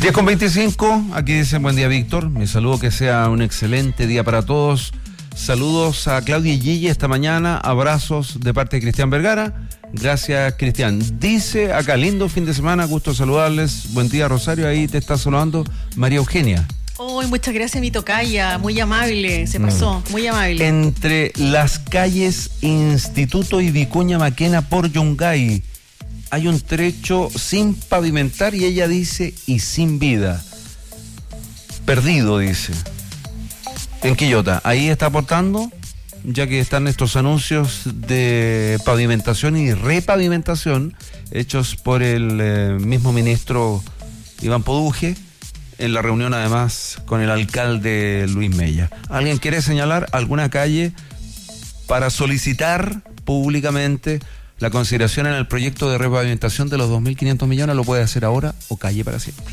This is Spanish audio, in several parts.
10:25, aquí dicen buen día Víctor, me saludo, que sea un excelente día para todos. Saludos a Claudia y Gigi esta mañana, abrazos de parte de Cristian Vergara. Gracias, Cristian. Dice acá, lindo fin de semana, gusto saludarles. Buen día, Rosario, ahí te está saludando María Eugenia. Muchas gracias, mi tocaya, muy amable, se pasó, muy amable. Entre las calles Instituto y Vicuña Maquena por Yungay hay un trecho sin pavimentar y ella dice, y sin vida. Perdido, dice. En Quillota, ahí está aportando, ya que están estos anuncios de pavimentación y repavimentación hechos por el mismo ministro Iván Poduje, en la reunión además con el alcalde Luis Mella. ¿Alguien quiere señalar alguna calle para solicitar públicamente la consideración en el proyecto de repavimentación de los 2.500 millones? Lo puede hacer ahora o calle para siempre.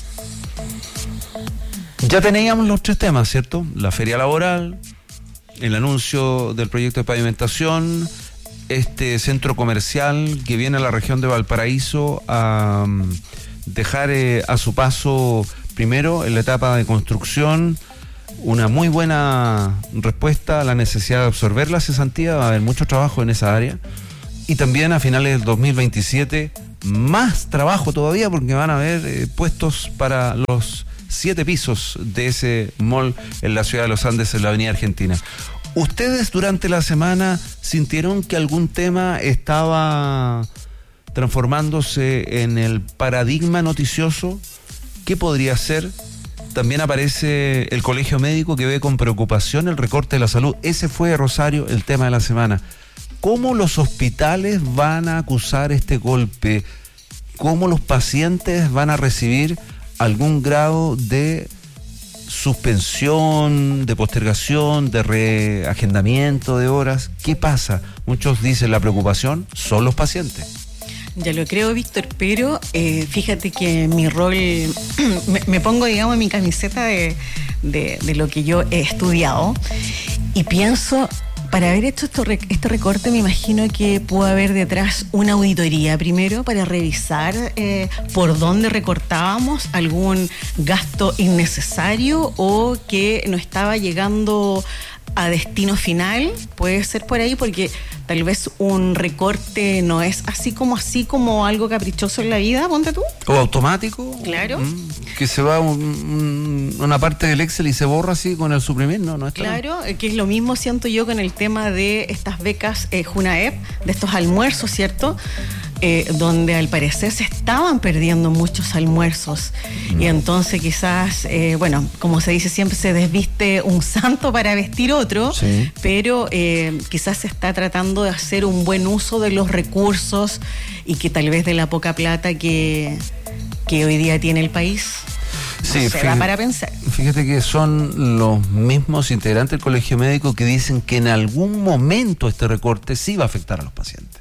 Ya teníamos los tres temas, ¿cierto? La feria laboral, el anuncio del proyecto de pavimentación, este centro comercial que viene a la región de Valparaíso a dejar a su paso, primero en la etapa de construcción, una muy buena respuesta a la necesidad de absorber la cesantía. Va a haber mucho trabajo en esa área. Y también a finales del 2027, más trabajo todavía, porque van a haber puestos para los 7 pisos de ese mall en la ciudad de Los Andes, en la avenida Argentina. ¿Ustedes durante la semana sintieron que algún tema estaba transformándose en el paradigma noticioso? ¿Qué podría ser? También aparece el Colegio Médico, que ve con preocupación el recorte de la salud. Ese fue, Rosario, el tema de la semana. ¿Cómo los hospitales van a acusar este golpe? ¿Cómo los pacientes van a recibir algún grado de suspensión, de postergación, de reagendamiento de horas? ¿Qué pasa? Muchos dicen la preocupación son los pacientes. Ya lo creo, Víctor, pero fíjate que mi rol, me pongo, digamos, en mi camiseta de lo que yo he estudiado y pienso, para haber hecho este recorte, me imagino que pudo haber detrás una auditoría primero para revisar por dónde recortábamos, algún gasto innecesario o que no estaba llegando a destino final. Puede ser por ahí, porque tal vez un recorte no es así como algo caprichoso en la vida, ponte tú. O automático. Claro. Que se va una parte del Excel y se borra así con el suprimir, no es claro, que es lo mismo, siento yo, con el tema de estas becas Junaep, de estos almuerzos, ¿cierto? Donde al parecer se estaban perdiendo muchos almuerzos. Y entonces quizás, como se dice siempre, se desviste un santo para vestir otro, sí. Pero quizás se está tratando de hacer un buen uso de los recursos y que tal vez de la poca plata que hoy día tiene el país. Sí, se da para pensar. Fíjate que son los mismos integrantes del Colegio Médico que dicen que en algún momento este recorte sí va a afectar a los pacientes.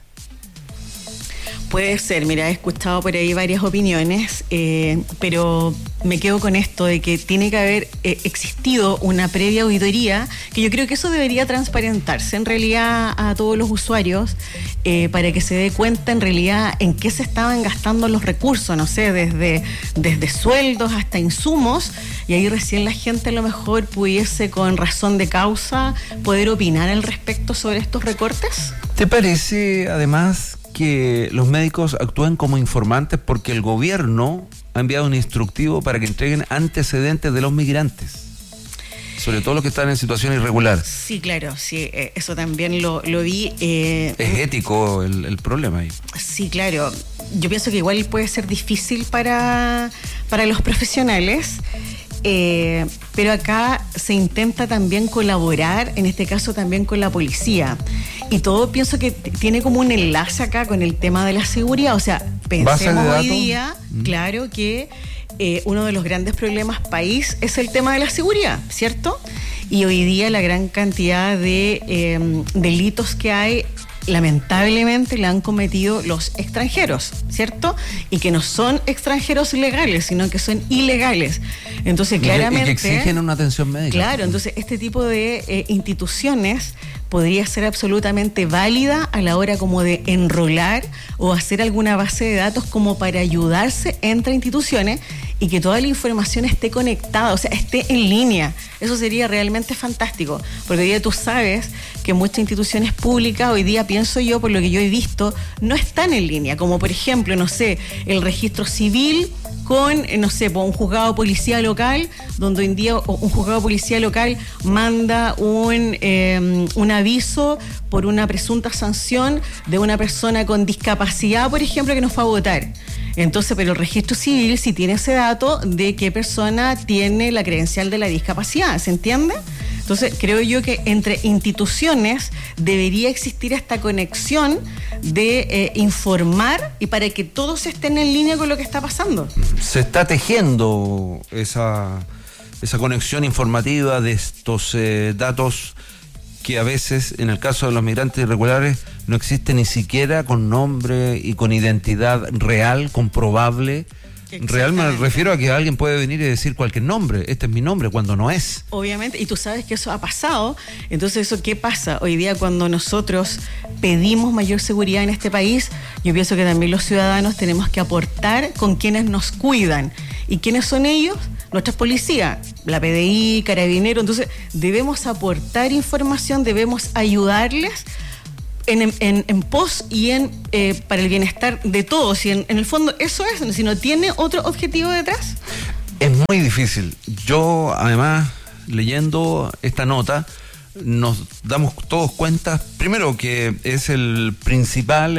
Puede ser, mira, he escuchado por ahí varias opiniones, pero me quedo con esto de que tiene que haber existido una previa auditoría, que yo creo que eso debería transparentarse en realidad a todos los usuarios, para que se dé cuenta en realidad en qué se estaban gastando los recursos, no sé, desde sueldos hasta insumos, y ahí recién la gente a lo mejor pudiese, con razón de causa, poder opinar al respecto sobre estos recortes. ¿Te parece, además, que los médicos actúen como informantes porque el gobierno ha enviado un instructivo para que entreguen antecedentes de los migrantes, sobre todo los que están en situación irregular? Sí, claro, sí, eso también lo vi. Es ético el problema ahí. Sí, claro. Yo pienso que igual puede ser difícil para los profesionales. Pero acá se intenta también colaborar, en este caso también con la policía. Y todo pienso que tiene como un enlace acá con el tema de la seguridad. O sea, pensemos hoy día, claro, que uno de los grandes problemas país es el tema de la seguridad, ¿cierto? Y hoy día la gran cantidad de delitos que hay, lamentablemente la han cometido los extranjeros, ¿cierto? Y que no son extranjeros legales, sino que son ilegales. Entonces, claramente... Y que exigen una atención médica. Claro, entonces este tipo de instituciones podría ser absolutamente válida a la hora como de enrolar o hacer alguna base de datos como para ayudarse entre instituciones y que toda la información esté conectada, o sea, esté en línea. Eso sería realmente fantástico, porque hoy día tú sabes que muchas instituciones públicas, hoy día pienso yo, por lo que yo he visto, no están en línea, como por ejemplo, no sé, el registro civil con, no sé, un juzgado de policía local, donde hoy en día un juzgado de policía local manda un aviso por una presunta sanción de una persona con discapacidad, por ejemplo, que no fue a votar. Entonces, pero el registro civil sí tiene ese dato de qué persona tiene la credencial de la discapacidad, ¿se entiende? Entonces, creo yo que entre instituciones debería existir esta conexión de informar y para que todos estén en línea con lo que está pasando. Se está tejiendo esa conexión informativa de estos datos que a veces, en el caso de los migrantes irregulares, no existe ni siquiera con nombre y con identidad real, comprobable. Real me refiero a que alguien puede venir y decir cualquier nombre, este es mi nombre, cuando no es. Obviamente, y tú sabes que eso ha pasado. Entonces, ¿eso qué pasa? Hoy día cuando nosotros pedimos mayor seguridad en este país, yo pienso que también los ciudadanos tenemos que aportar con quienes nos cuidan. ¿Y quiénes son ellos? Nuestras policías, la PDI, Carabineros. Entonces, debemos aportar información, debemos ayudarles en pos y para el bienestar de todos. Y en el fondo eso es, si no tiene otro objetivo detrás. Es muy difícil. Yo, además, leyendo esta nota, nos damos todos cuenta, primero, que es el principal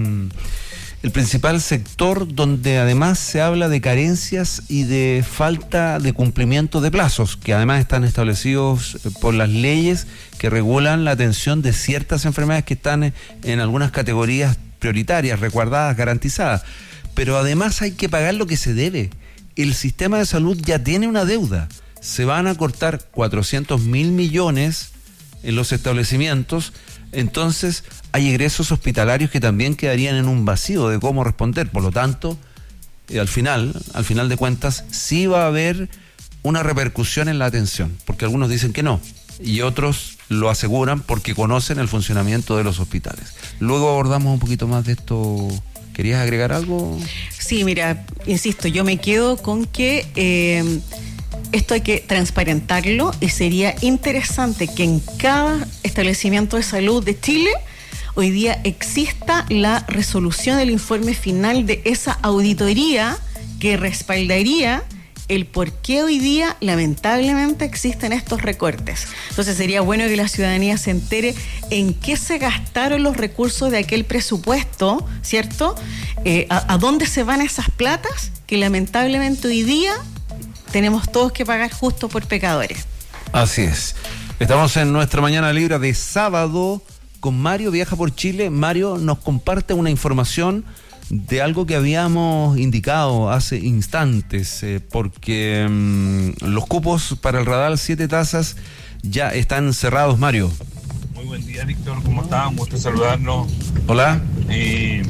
sector donde además se habla de carencias y de falta de cumplimiento de plazos, que además están establecidos por las leyes que regulan la atención de ciertas enfermedades que están en algunas categorías prioritarias, resguardadas, garantizadas. Pero además hay que pagar lo que se debe. El sistema de salud ya tiene una deuda. Se van a cortar 400.000 millones en los establecimientos. Entonces hay egresos hospitalarios que también quedarían en un vacío de cómo responder. Por lo tanto, al final de cuentas, sí va a haber una repercusión en la atención, porque algunos dicen que no y otros lo aseguran porque conocen el funcionamiento de los hospitales. Luego abordamos un poquito más de esto. ¿Querías agregar algo? Sí, mira, insisto, yo me quedo con que esto hay que transparentarlo y sería interesante que en cada establecimiento de salud de Chile hoy día exista la resolución del informe final de esa auditoría que respaldaría el por qué hoy día lamentablemente existen estos recortes. Entonces sería bueno que la ciudadanía se entere en qué se gastaron los recursos de aquel presupuesto, ¿cierto? A dónde se van esas platas que lamentablemente hoy día tenemos todos que pagar justo por pecadores. Así es. Estamos en nuestra mañana libre de sábado con Mario, viaja por Chile. Mario nos comparte una información de algo que habíamos indicado hace instantes, porque los cupos para el Radal 7 Tazas ya están cerrados, Mario. Muy buen día, Víctor, ¿cómo estás? Un gusto saludarnos. Hola. Le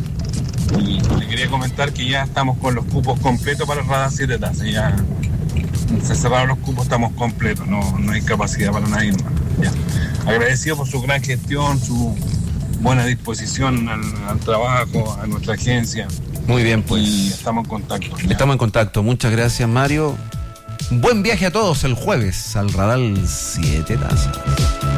quería comentar que ya estamos con los cupos completos para el Radal 7 Tazas. Ya se cerraron los cupos, estamos completos, no hay capacidad para nadie más. Ya. Agradecido por su gran gestión, su buena disposición al trabajo, a nuestra agencia. Muy bien, pues. Y estamos en contacto. Ya. Estamos en contacto. Muchas gracias, Mario. Buen viaje a todos el jueves al Radal 7 Tazas.